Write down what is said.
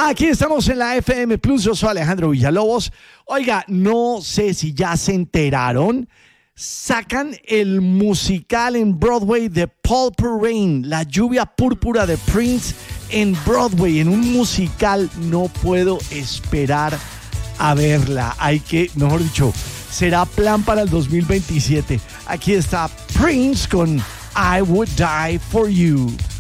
Aquí estamos en la FM Plus, yo soy Alejandro Villalobos. Oiga, no sé si ya se enteraron, sacan el musical en Broadway de Purple Rain, la lluvia púrpura de Prince en Broadway, en un musical. No puedo esperar a verla. Hay que, mejor dicho, será plan para el 2027. Aquí está Prince con I Would Die For You.